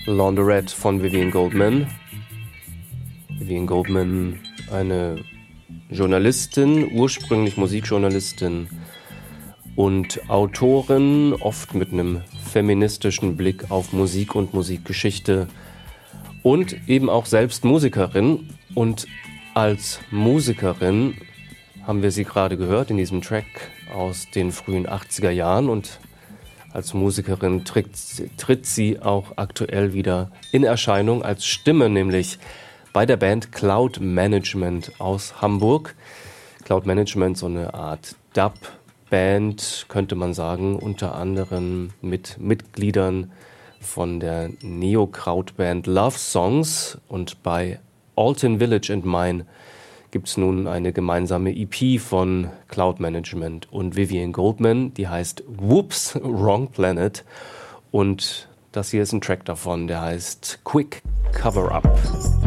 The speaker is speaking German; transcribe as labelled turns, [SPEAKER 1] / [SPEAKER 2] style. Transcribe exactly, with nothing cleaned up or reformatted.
[SPEAKER 1] Laundrette von Vivian Goldman. Vivian Goldman, eine Journalistin, ursprünglich Musikjournalistin und Autorin, oft mit einem feministischen Blick auf Musik und Musikgeschichte und eben auch selbst Musikerin. Und als Musikerin haben wir sie gerade gehört in diesem Track aus den frühen achtziger Jahren und als Musikerin tritt, tritt sie auch aktuell wieder in Erscheinung als Stimme, nämlich bei der Band Cloud Management aus Hamburg. Cloud Management, so eine Art Dub-Band, könnte man sagen, unter anderem mit Mitgliedern von der Neo-Kraut-Band Love Songs. Und bei Alton Village and Mine gibt es nun eine gemeinsame E P von Cloud Management und Vivian Goldman, die heißt Whoops, Wrong Planet. Und das hier ist ein Track davon, der heißt Quick Cover Up.